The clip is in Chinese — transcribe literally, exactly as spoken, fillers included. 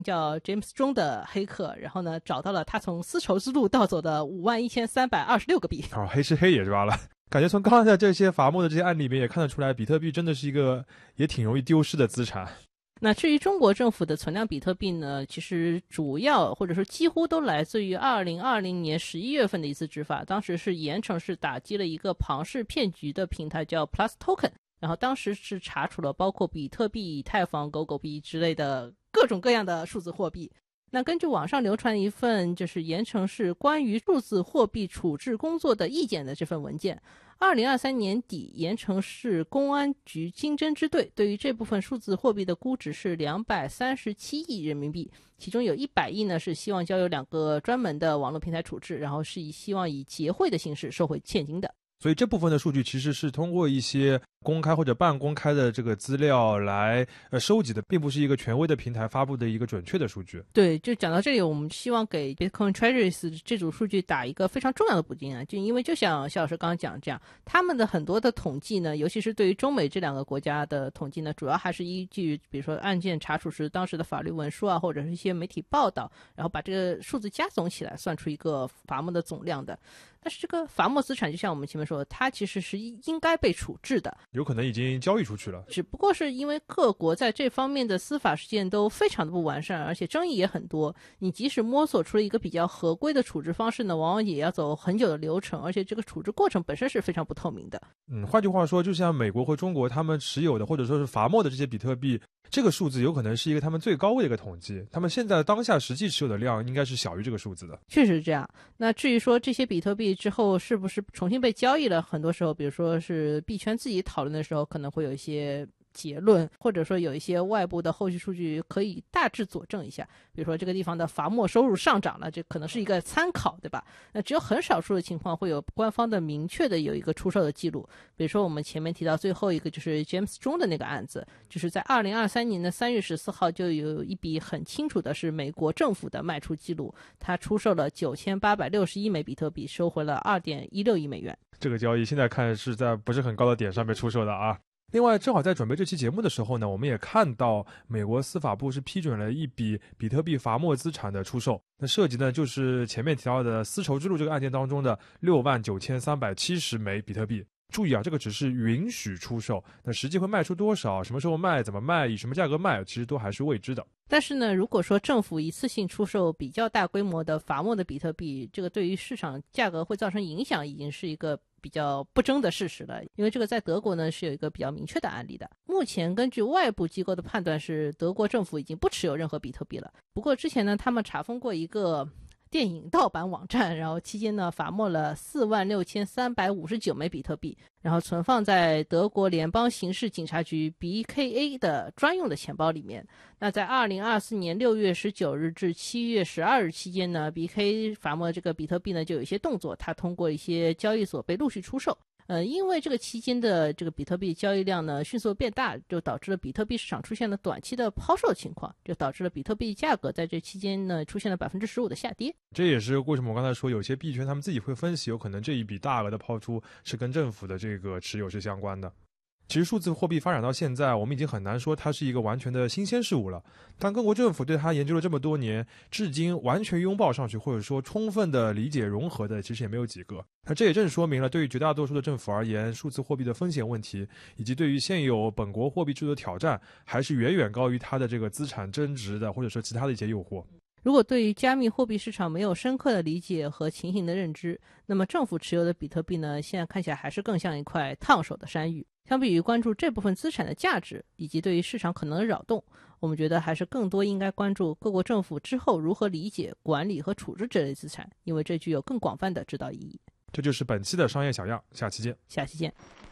叫 James Strong 的黑客，然后呢找到了他从丝绸之路盗走的五万一千三百二十六个币。 哦，黑吃黑也抓了。感觉从刚才的这些罚没的这些案例里面也看得出来，比特币真的是一个也挺容易丢失的资产。 那至于中国政府的存量比特币呢，其实主要或者说几乎都来自于二零二零年十一月份的一次执法，当时是盐城市打击了一个庞氏骗局的平台叫 Plus Token， 然后当时是查处了包括比特币、以太坊、狗狗币之类的各种各样的数字货币。那根据网上流传一份就是盐城市关于数字货币处置工作的意见的这份文件，二零二三年底盐城市公安局经侦支队对于这部分数字货币的估值是两百三十七亿人民币，其中有一百亿呢是希望交由两个专门的网络平台处置，然后是以希望以结汇的形式收回现金的。 所以这部分的数据其实是通过一些公开或者半公开的这个资料来呃收集的，并不是一个权威的平台发布的一个准确的数据。 对，就讲到这里，我们希望给 Bitcoin Treasuries 这组数据打一个非常重要的补丁啊，就因为就像肖老师刚刚讲这样，他们的很多的统计呢，尤其是对于中美这两个国家的统计呢，主要还是依据比如说案件查处时当时的法律文书啊，或者是一些媒体报道，然后把这个数字加总起来算出一个罚没的总量的。但是这个罚没资产就像我们前面说的，它其实是应该被处置的， 有可能已经交易出去了， 只不过是因为各国在这方面的司法实践都非常的不完善，而且争议也很多，你即使摸索出了一个比较合规的处置方式呢，往往也要走很久的流程，而且这个处置过程本身是非常不透明的。 嗯，换句话说，就像美国和中国他们持有的或者说是罚没的这些比特币，这个数字有可能是一个他们最高位的一个统计，他们现在当下实际持有的量应该是小于这个数字的。 确实是这样。那至于说这些比特币之后是不是重新被交易了，很多时候比如说是币圈自己讨论的时候可能会有一些结论，或者说有一些外部的后续数据可以大致佐证一下，比如说这个地方的罚没收入上涨了，这可能是一个参考，对吧？那只有很少数的情况会有官方的明确的有一个出售的记录，比如说我们前面提到最后一个就是 James Strong 的那个案子，就是在二零二三年的三月十四号就有一笔很清楚的是美国政府的卖出记录，他出售了九千八百六十一枚比特币，收回了 二点一六亿美元。 这个交易现在看是在不是很高的点上被出售的啊。另外，正好在准备这期节目的时候呢，我们也看到美国司法部是批准了一笔比特币罚没资产的出售，那涉及呢就是前面提到的丝绸之路这个案件当中的六万九千三百七十枚比特币。注意啊，这个只是允许出售，那实际会卖出多少，什么时候卖，怎么卖，以什么价格卖，其实都还是未知的。 但是呢，如果说政府一次性出售比较大规模的罚没的比特币，这个对于市场价格会造成影响，已经是一个比较不争的事实了。因为这个在德国呢是有一个比较明确的案例的。目前根据外部机构的判断是，德国政府已经不持有任何比特币了。不过之前呢，他们查封过一个电影盗版网站，然后期间呢罚没了四万六千三百五十九枚比特币，然后存放在德国联邦刑事警察局 B K A 的专用的钱包里面。那在二零二四年六月十九日至七月十二日期间呢 ，B K A 罚没这个比特币呢就有一些动作，它通过一些交易所被陆续出售。呃，因为这个期间的这个比特币交易量呢迅速变大，就导致了比特币市场出现了短期的抛售情况，就导致了比特币价格在这期间呢出现了百分之十五的下跌。 这也是为什么我刚才说有些币圈他们自己会分析，有可能这一笔大额的抛出是跟政府的这个持有是相关的。其实数字货币发展到现在，我们已经很难说它是一个完全的新鲜事物了。但各国政府对它研究了这么多年，至今完全拥抱上去，或者说充分的理解融合的，其实也没有几个。那这也正说明了，对于绝大多数的政府而言，数字货币的风险问题，以及对于现有本国货币制度的挑战，还是远远高于它的这个资产增值的，或者说其他的一些诱惑。 如果对于加密货币市场没有深刻的理解和情形的认知，那么政府持有的比特币呢，现在看起来还是更像一块烫手的山芋。相比于关注这部分资产的价值以及对于市场可能的扰动，我们觉得还是更多应该关注各国政府之后如何理解、管理和处置这类资产，因为这具有更广泛的指导意义。 这就是本期的商业小样，下期见。 下期见。